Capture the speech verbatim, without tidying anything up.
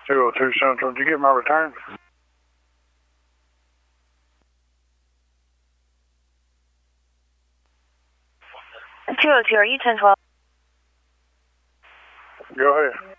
two oh two Central. Did you get my return? two oh two, are you ten twelve? Go ahead.